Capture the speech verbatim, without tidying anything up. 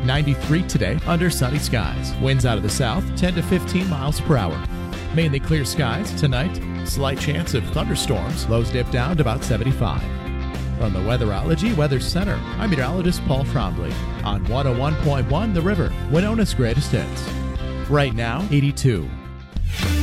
ninety-three today under sunny skies. Winds out of the south, ten to fifteen miles per hour. Mainly clear skies tonight. Slight chance of thunderstorms. Lows dip down to about seventy-five. From the Weatherology Weather Center, I'm meteorologist Paul Trombley on one oh one point one The River, Winona's greatest hits. Right now, eighty-two.